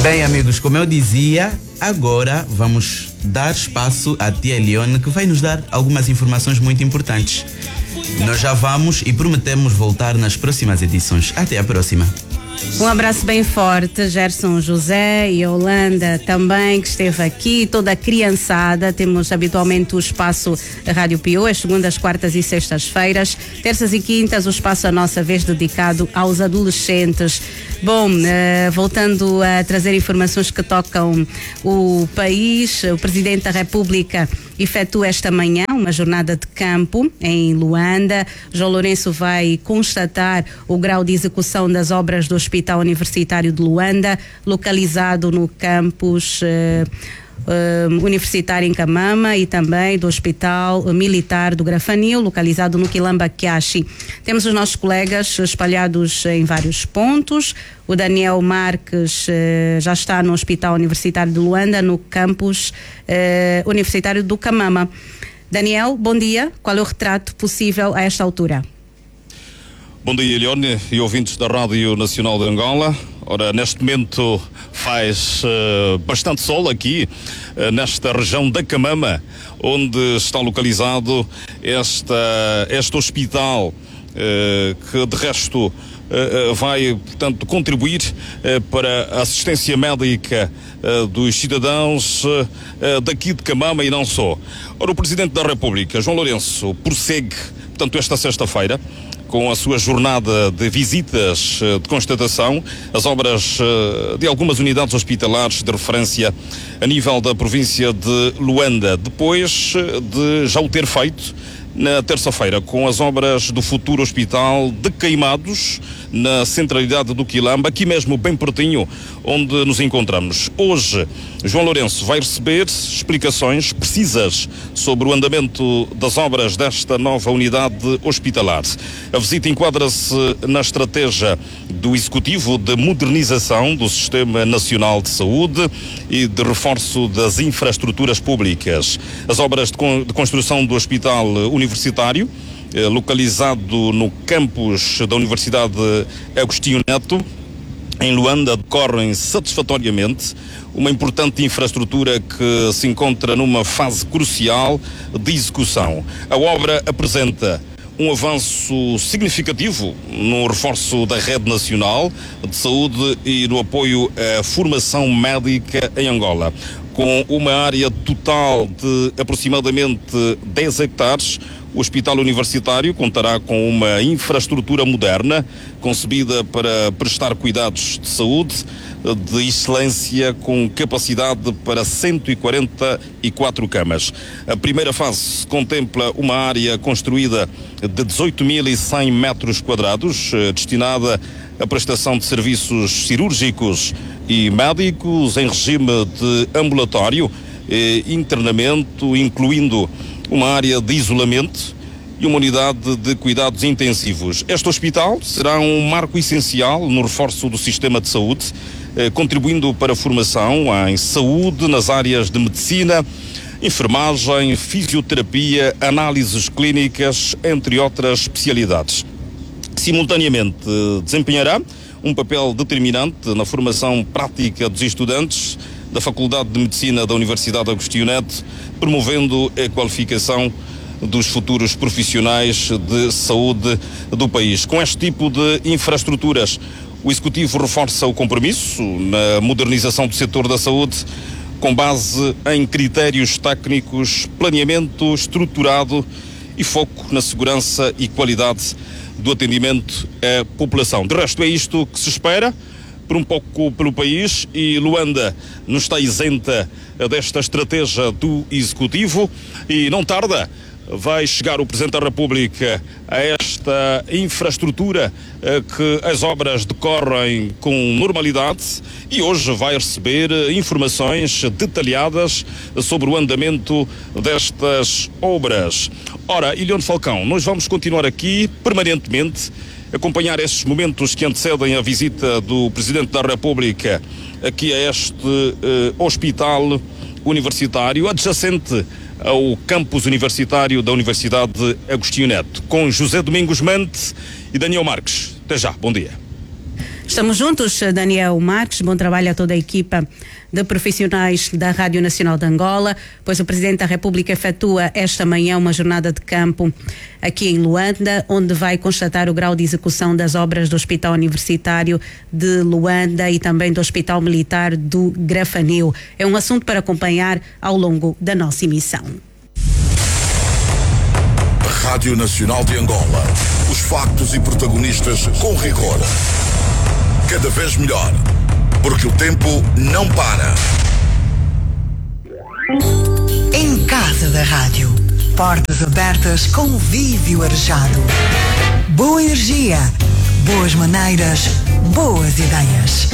Bem, amigos, como eu dizia, agora vamos dar espaço à tia Elione, que vai nos dar algumas informações muito importantes. Nós já vamos e prometemos voltar nas próximas edições. Até a próxima. Um abraço bem forte, Gerson José e Holanda também, que esteve aqui, toda a criançada. Temos habitualmente o espaço Rádio Pio, as segundas, quartas e sextas-feiras. Terças e quintas, o espaço A Nossa Vez, dedicado aos adolescentes. Bom, voltando a trazer informações que tocam o país, o Presidente da República efetua esta manhã uma jornada de campo em Luanda. João Lourenço vai constatar o grau de execução das obras do Hospital Universitário de Luanda, localizado no campus universitário em Camama, e também do Hospital Militar do Grafanil, localizado no Quilamba Quiaxi. Temos os nossos colegas espalhados em vários pontos. O Daniel Marques já está no Hospital Universitário de Luanda, no campus universitário do Camama. Daniel, bom dia. Qual é o retrato possível a esta altura? Bom dia, Elione e ouvintes da Rádio Nacional de Angola. Ora, neste momento faz bastante sol aqui, nesta região da Camama, onde está localizado este hospital, que de resto vai, portanto, contribuir para a assistência médica dos cidadãos daqui de Camama e não só. Ora, o Presidente da República, João Lourenço, prossegue, portanto, esta sexta-feira, com a sua jornada de visitas de constatação, as obras de algumas unidades hospitalares de referência a nível da província de Luanda, depois de já o ter feito na terça-feira com as obras do futuro hospital de Queimados, na centralidade do Quilamba, aqui mesmo bem pertinho onde nos encontramos. Hoje, João Lourenço vai receber explicações precisas sobre o andamento das obras desta nova unidade hospitalar. A visita enquadra-se na estratégia do Executivo de modernização do Sistema Nacional de Saúde e de reforço das infraestruturas públicas. As obras de construção do Hospital Universitário, localizado no campus da Universidade Agostinho Neto, em Luanda, decorrem satisfatoriamente. Uma importante infraestrutura que se encontra numa fase crucial de execução. A obra apresenta um avanço significativo no reforço da rede nacional de saúde e no apoio à formação médica em Angola. Com uma área total de aproximadamente 10 hectares, o Hospital Universitário contará com uma infraestrutura moderna, concebida para prestar cuidados de saúde de excelência, com capacidade para 144 camas. A primeira fase contempla uma área construída de 18.100 metros quadrados, destinada à prestação de serviços cirúrgicos e médicos em regime de ambulatório e internamento, incluindo uma área de isolamento e uma unidade de cuidados intensivos. Este hospital será um marco essencial no reforço do sistema de saúde, contribuindo para a formação em saúde nas áreas de medicina, enfermagem, fisioterapia, análises clínicas, entre outras especialidades. Simultaneamente, desempenhará um papel determinante na formação prática dos estudantes da Faculdade de Medicina da Universidade Agostinho Neto, promovendo a qualificação dos futuros profissionais de saúde do país. Com este tipo de infraestruturas, o Executivo reforça o compromisso na modernização do setor da saúde, com base em critérios técnicos, planeamento estruturado e foco na segurança e qualidade do atendimento à população. De resto, é isto que se espera por um pouco pelo país, e Luanda não está isenta desta estratégia do Executivo, e não tarda vai chegar o Presidente da República a esta infraestrutura, que as obras decorrem com normalidade, e hoje vai receber informações detalhadas sobre o andamento destas obras. Ora, Elione Falcão, nós vamos continuar aqui permanentemente acompanhar estes momentos que antecedem a visita do Presidente da República aqui a este hospital universitário, adjacente ao campus universitário da Universidade Agostinho Neto, com José Domingos Mante e Daniel Marques. Até já, bom dia. Estamos juntos, Daniel Marques, bom trabalho a toda a equipa de profissionais da Rádio Nacional de Angola, pois o Presidente da República efetua esta manhã uma jornada de campo aqui em Luanda, onde vai constatar o grau de execução das obras do Hospital Universitário de Luanda e também do Hospital Militar do Grafanil. É um assunto para acompanhar ao longo da nossa emissão. Rádio Nacional de Angola. Os factos e protagonistas com rigor. Cada vez melhor, porque o tempo não para. Em casa da rádio, portas abertas, convívio arejado. Boa energia, boas maneiras, boas ideias.